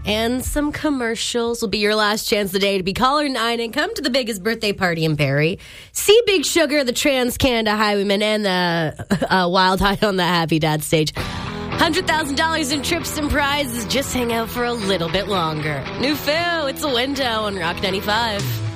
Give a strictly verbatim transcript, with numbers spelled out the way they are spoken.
and some commercials will be your last chance today to be caller nine and come to the biggest birthday party in Barrie. See Big Sugar, the Trans Canada Highwayman, and the uh, Wild High on the Happy Dad stage. one hundred thousand dollars in trips and prizes. Just hang out for a little bit longer. New Phil, it's a window on Rock ninety-five.